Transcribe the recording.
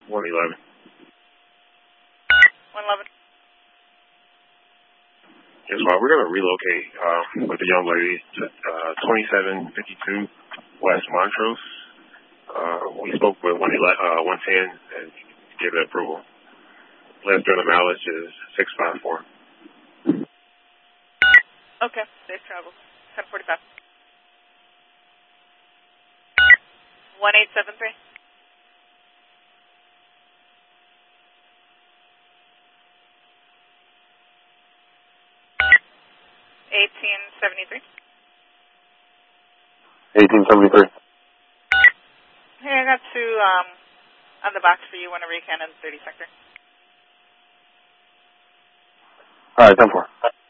111. 111. Yes, well, we're going to relocate with the young lady to 2752 West Montrose. We spoke with 110 and gave it approval. Last during the mileage is 654. Okay, safe travel. 1045. 1873. 1873. 1873. Hey, I got two on the box for you. One a Recon and 30 sector. All right, 10-4.